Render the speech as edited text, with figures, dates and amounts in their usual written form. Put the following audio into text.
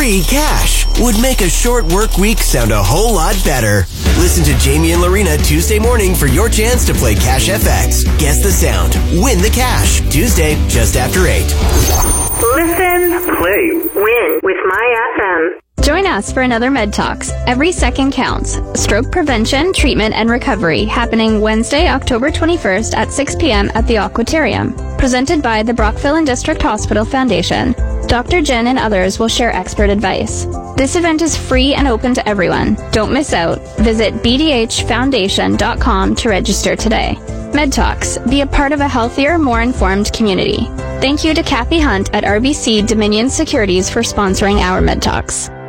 free cash would make a short work week sound a whole lot better. Listen to Jamie and Lorena Tuesday morning for your chance to play Cash FX. Guess the sound. Win the cash. Tuesday, just after 8. Listen, play, win with My FM. Join us for another Med Talks. Every second counts. Stroke prevention, treatment, and recovery happening Wednesday, October 21st at 6 p.m. at the Aquatarium. Presented by the Brockville and District Hospital Foundation. Dr. Jen and others will share expert advice. This event is free and open to everyone. Don't miss out. Visit bdhfoundation.com to register today. Med Talks. Be a part of a healthier, more informed community. Thank you to Kathy Hunt at RBC Dominion Securities for sponsoring our Med Talks.